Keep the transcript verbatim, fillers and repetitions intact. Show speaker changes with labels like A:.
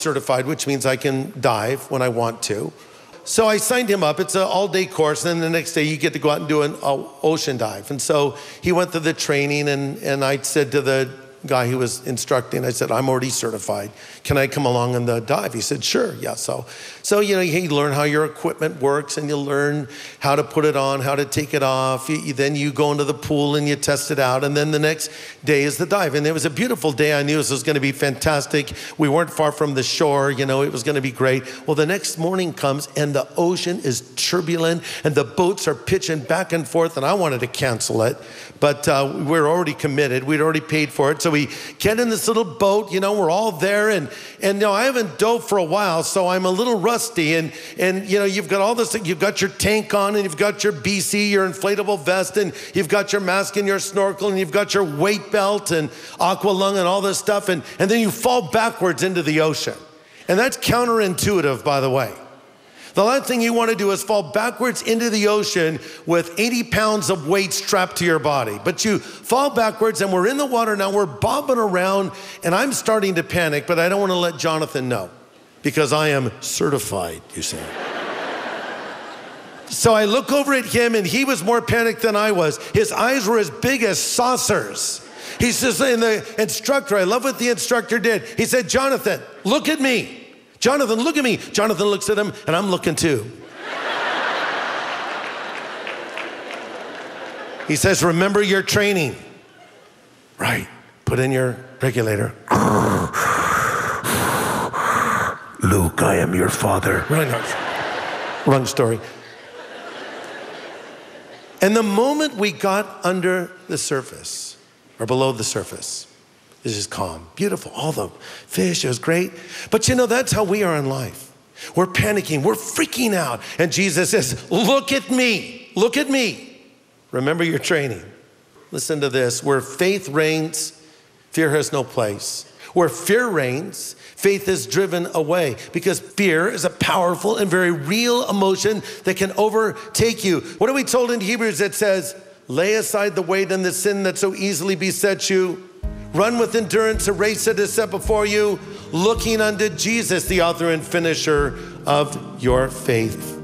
A: certified, which means I can dive when I want to. So I signed him up. It's an all-day course, and then the next day you get to go out and do an uh, ocean dive. And so he went through the training, and, and I said to the guy who was instructing, I said, I'm already certified. Can I come along on the dive? He said, sure, yeah. So, so you know, you learn how your equipment works, and you learn how to put it on, how to take it off. You, you, then you go into the pool and you test it out, and then the next day is the dive. And it was a beautiful day. I knew this was gonna be fantastic. We weren't far from the shore, you know, it was gonna be great. Well, the next morning comes, and the ocean is turbulent, and the boats are pitching back and forth, and I wanted to cancel it, but uh, we we're already committed. We'd already paid for it. So we get in this little boat, you know, we're all there, and and you know, I haven't dove for a while, so I'm a little rusty, and and you know, you've got all this, you've got your tank on, and you've got your B C, your inflatable vest, and you've got your mask and your snorkel, and you've got your weight belt and aqua lung and all this stuff, and, and then you fall backwards into the ocean. And that's counterintuitive, by the way. The last thing you want to do is fall backwards into the ocean with eighty pounds of weight strapped to your body. But you fall backwards, and we're in the water now, we're bobbing around, and I'm starting to panic, but I don't want to let Jonathan know because I am certified, you see. So I look over at him, and he was more panicked than I was. His eyes were as big as saucers. He says, and the instructor, I love what the instructor did. He said, Jonathan, look at me. Jonathan, look at me. Jonathan looks at him, and I'm looking too. He says, remember your training. Right, put in your regulator. Luke, I am your father. Wrong, wrong story. And the moment we got under the surface, or below the surface, this is calm, beautiful, all the fish, it was great. But you know, that's how we are in life. We're panicking, we're freaking out. And Jesus says, look at me, look at me. Remember your training. Listen to this, where faith reigns, fear has no place. Where fear reigns, faith is driven away, because fear is a powerful and very real emotion that can overtake you. What are we told in Hebrews that says, lay aside the weight and the sin that so easily besets you. Run with endurance a race that is set before you, looking unto Jesus, the author and finisher of your faith.